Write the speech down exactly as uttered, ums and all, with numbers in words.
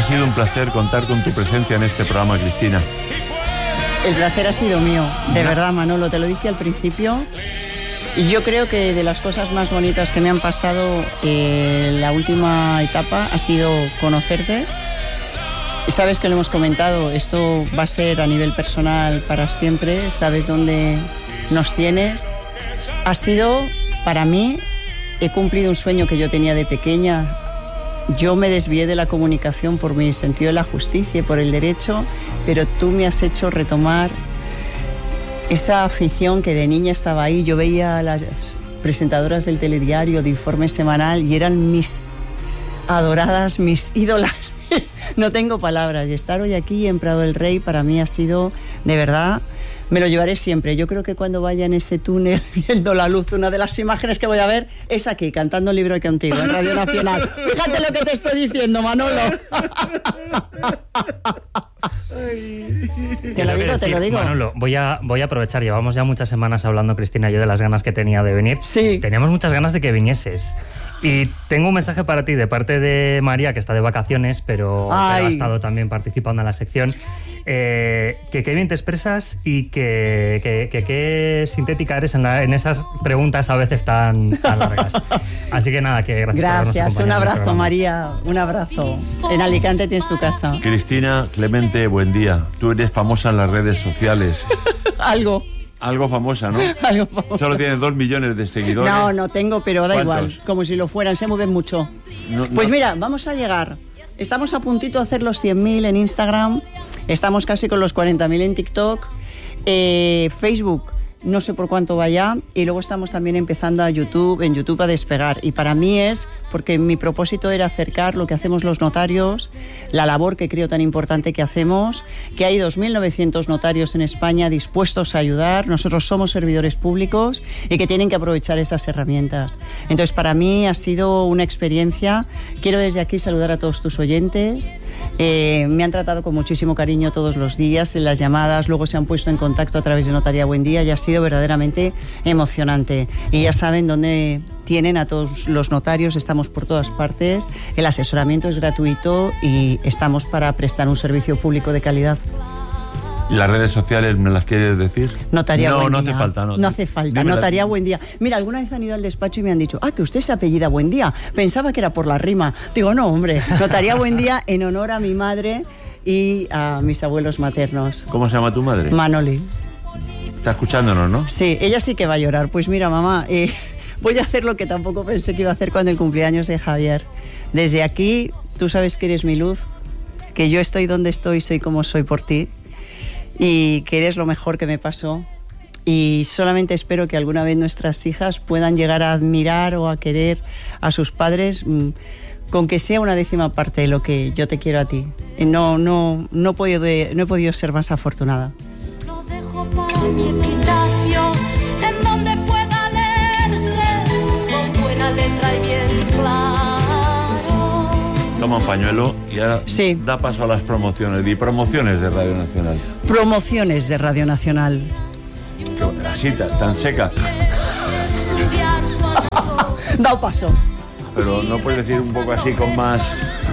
sido un placer contar con tu presencia en este programa, Cristina. El placer ha sido mío, de verdad, Manolo, te lo dije al principio. Y yo creo que de las cosas más bonitas que me han pasado en eh, la última etapa ha sido conocerte. Y sabes que lo hemos comentado, esto va a ser a nivel personal para siempre, sabes dónde nos tienes. Ha sido, para mí, he cumplido un sueño que yo tenía de pequeña. Yo me desvié de la comunicación por mi sentido de la justicia y por el derecho, pero tú me has hecho retomar esa afición que de niña estaba ahí. Yo veía a las presentadoras del telediario de Informe Semanal y eran mis adoradas, mis ídolas. No tengo palabras. Y estar hoy aquí en Prado del Rey para mí ha sido, de verdad, me lo llevaré siempre. Yo creo que cuando vaya en ese túnel viendo la luz, una de las imágenes que voy a ver es aquí, cantando un libro contigo en Radio Nacional. Fíjate lo que te estoy diciendo, Manolo. Te lo digo, te lo digo. Manolo, voy a, voy a aprovechar. Llevamos ya muchas semanas hablando, Cristina y yo, de las ganas que tenía de venir. Sí. Teníamos muchas ganas de que vinieses. Y tengo un mensaje para ti de parte de María, que está de vacaciones, pero, pero ha estado también participando en la sección. Eh, que qué bien te expresas y que qué que, que sintética eres en, la, en esas preguntas a veces tan, tan largas. Así que nada, que gracias. Gracias, un abrazo, María, un abrazo. En Alicante tienes tu casa. Cristina, Clemente, buen día. Tú eres famosa en las redes sociales. Algo. Algo famosa, ¿no? Algo famosa. Solo tienes dos millones de seguidores. No, no tengo, pero da ¿Cuántos? igual. Como si lo fueran, se mueven mucho. No, pues no. mira, vamos a llegar. Estamos a puntito de hacer los cien mil en Instagram. Estamos casi con los cuarenta mil en TikTok. Eh, Facebook, no sé por cuánto vaya. Y luego estamos también empezando a YouTube, en YouTube a despegar. Y para mí es porque mi propósito era acercar lo que hacemos los notarios, la labor que creo tan importante que hacemos, que hay dos mil novecientos notarios en España dispuestos a ayudar. Nosotros somos servidores públicos y que tienen que aprovechar esas herramientas. Entonces, para mí ha sido una experiencia. Quiero desde aquí saludar a todos tus oyentes. Eh, me han tratado con muchísimo cariño todos los días en las llamadas, luego se han puesto en contacto a través de Notaría Buen Día y ha sido verdaderamente emocionante. Y ya saben dónde tienen a todos los notarios, estamos por todas partes, el asesoramiento es gratuito y estamos para prestar un servicio público de calidad. ¿Las redes sociales me las quieres decir? Notaría no, Buen no Día. hace falta. No, no hace falta. Dímela. Notaría Buen Día. Mira, alguna vez han ido al despacho y me han dicho, ah, que usted se apellida Buen Día. Pensaba que era por la rima. Digo, no, hombre. Notaría Buen Día en honor a mi madre y a mis abuelos maternos. ¿Cómo se llama tu madre? Manoli. Está escuchándonos, ¿no? Sí, ella sí que va a llorar. Pues mira, mamá, eh, voy a hacer lo que tampoco pensé que iba a hacer cuando el cumpleaños de Javier. Desde aquí, tú sabes que eres mi luz, que yo estoy donde estoy, soy como soy por ti, y que eres lo mejor que me pasó. Y solamente espero que alguna vez nuestras hijas puedan llegar a admirar o a querer a sus padres, mmm, con que sea una décima parte de lo que yo te quiero a ti. No, no, no, he podido de, no he podido ser más afortunada. Lo dejo para mi epitafio, en donde pueda leerse con buena letra y bien claro. Toma un pañuelo y ahora sí. Da paso a las promociones. Di promociones de Radio Nacional. Promociones de Radio Nacional. Así, tan seca. Da paso. Pero no puedes decir un poco así con más...